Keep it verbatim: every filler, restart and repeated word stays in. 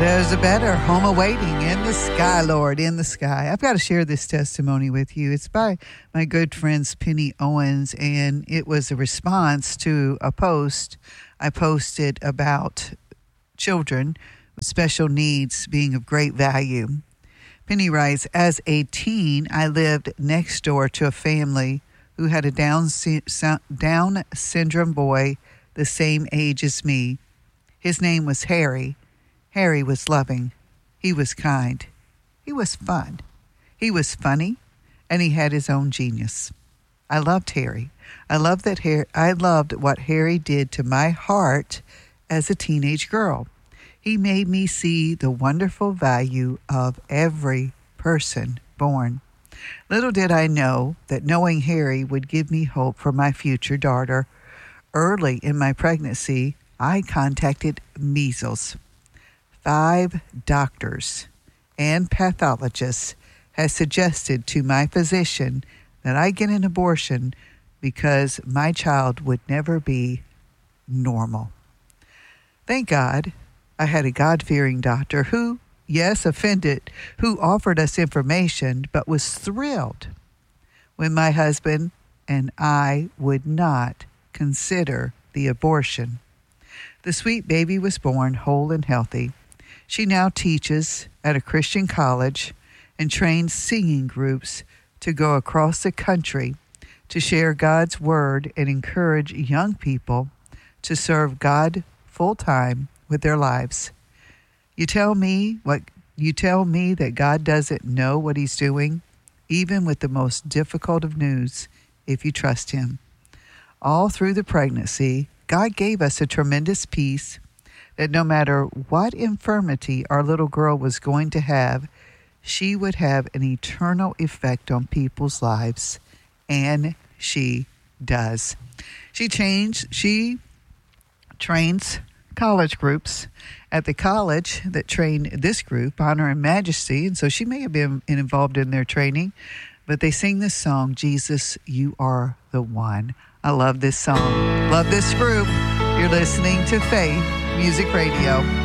There's a better home awaiting in the sky, Lord, in the sky. I've got to share this testimony with you. It's by my good friends Penny Owens, and it was a response to a post I posted about children with special needs being of great value. Penny writes, as a teen, I lived next door to a family who had a Down, Down syndrome boy the same age as me. His name was Harry. Harry was loving. He was kind. He was fun. He was funny, and he had his own genius. I loved Harry. I loved that Harry, I loved what Harry did to my heart as a teenage girl. He made me see the wonderful value of every person born. Little did I know that knowing Harry would give me hope for my future daughter. Early in my pregnancy, I contacted measles. Five doctors and pathologists has suggested to my physician that I get an abortion because my child would never be normal. Thank God I had a God-fearing doctor who, yes, offended, who offered us information, but was thrilled when my husband and I would not consider the abortion. The sweet baby was born whole and healthy. She now teaches at a Christian college and trains singing groups to go across the country to share God's word and encourage young people to serve God full-time with their lives. You tell me what you tell me that God doesn't know what he's doing, even with the most difficult of news, if you trust him. All through the pregnancy, God gave us a tremendous peace that no matter what infirmity our little girl was going to have, she would have an eternal effect on people's lives, and she does. She changed, she trains college groups at the college that trained this group, Honor and Majesty, and so she may have been involved in their training, but they sing this song, Jesus, You Are the One. I love this song. Love this group. You're listening to Faith Music Radio.